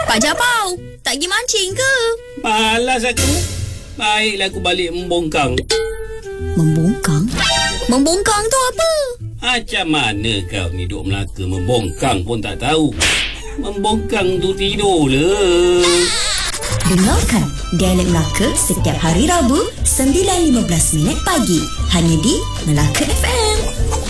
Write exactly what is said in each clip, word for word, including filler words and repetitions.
Pak Japau, tak pergi mancing ke? Malas aku. Baiklah aku balik membongkang. Membongkang? Membongkang tu apa? Macam mana kau ni duk Melaka membongkang pun tak tahu? Membongkang tu tidur lah. Dengarkan Dialek Melaka setiap hari Rabu sembilan lima belas minit pagi hanya di Melaka F M.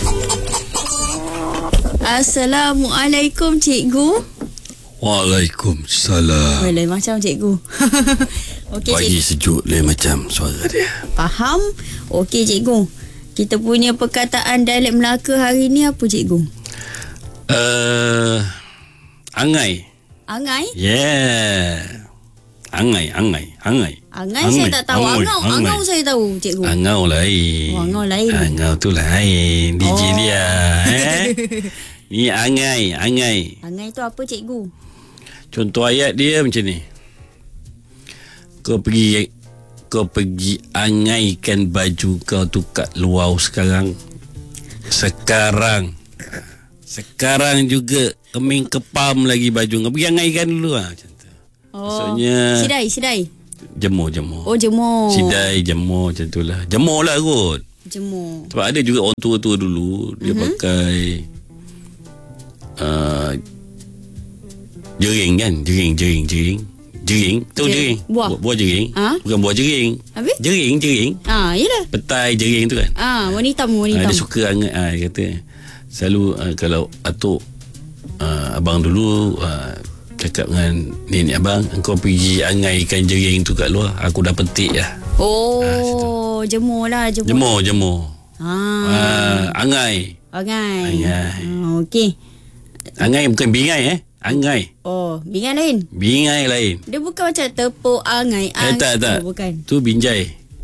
Assalamualaikum cikgu. Waalaikumsalam. Boleh macam cikgu. Okey Pagi cikgu. sejuk lah macam suara dia. Faham? Okey cikgu. Kita punya perkataan dialek Melaka hari ni apa cikgu? Uh, angai. Angai? Yeah. Angai, angai, angai. Angai, angai saya tak tahu. Angau, Angau, angai. angau saya tahu cikgu. Angau lain. Oh, angau lain. Angau tu lain. D J Oh. dia. Eh? Ni angai, angai. Angai tu apa cikgu? Contoh ayat dia macam ni. Kau pergi kau pergi angaikan baju kau tu kat luar sekarang. Sekarang. Sekarang juga keming kepam lagi baju kau. Pergi angaikan dulu lah macam tu. Oh. Maksudnya Sidai, sidai. Jemur, jemur. Oh, jemur. Sidai, jemur macam tu lah. Jemur lah kot. Jemur. Sebab ada juga orang tua-tua dulu dia mm-hmm. pakai uh, jering kan, jering, jering, jering. Jering, tahu Jering. jering? Buah. Buah jering. Ha? Bukan buah jering. Habis? Jering, jering. Ah, yelah. Petai jering tu kan. Ah, warna hitam, warna Ah, hitam. dia suka angat ah, dia kata selalu ah, kalau atuk ah, abang dulu ah, cakap dengan nenek abang, engkau pergi angaikan jering tu kat luar, aku dah petik lah. Oh, jemur lah, jemur. Jemur, jemur. Ah, Ah, angai. angai. Angai. Ah, okey. Angai bukan bingai eh. Angai. Oh, bingai lain. Bingai lain. Dia bukan macam tepuk angai. Eh, tak, tak. Oh, bukan. Tu binjai.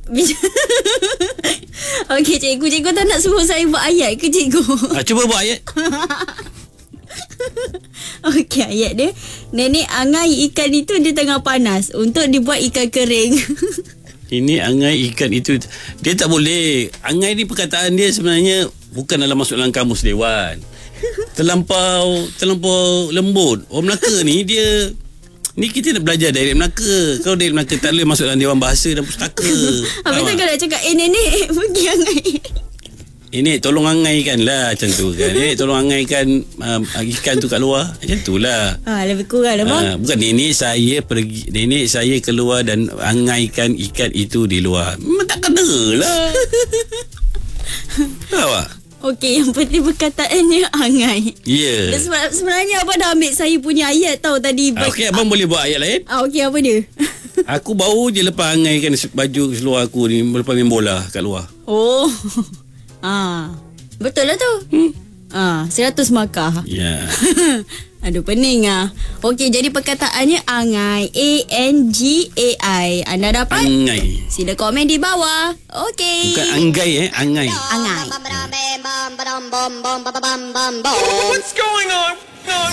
Okey, cikgu. Cikgu tak nak suruh saya buat ayat ke, cikgu? Ah, cuba buat ayat. Okey, ayat dia. Nenek angai ikan itu di tengah panas untuk dibuat ikan kering. Ini angai ikan itu. Dia tak boleh. Angai ni perkataan dia sebenarnya bukan dalam masuk dalam kamus dewan. Terlampau Terlampau lembut. Orang Melaka ni dia, ni kita nak belajar dialek Melaka. Kalau dialek Melaka tak boleh masuk dalam dewan bahasa dan pustaka. Habis tak nak cakap, eh nenek pergi angai. Ini tolong angaikan lah macam tu kan. Nenek tolong angaikan um, ikan tu kat luar. Macam tu lah. Ha, lebih kurang lah bang. Ha, bukan nenek saya pergi, nenek saya keluar dan angaikan ikan itu di luar. Memang tak kena lah. Tahu tak? Okey, yang penting perkataannya angai. Ya. Dan seben- sebenarnya abang dah ambil saya punya ayat tahu tadi. Ah, okey, abang boleh buat ayat lain. Ah, okey, apa dia? Aku baru je lepas angaikan baju seluar aku ni, lepas main bola kat luar. Oh. Ah, betul lah tu. Hmm. Ah, seratus markah. Ya. Aduh, pening ah. Okey, jadi perkataannya angai. A N G A I. Anda dapat? Angai. Sila komen di bawah. Okey. Bukan anggai eh, angai. Angai. What's going on?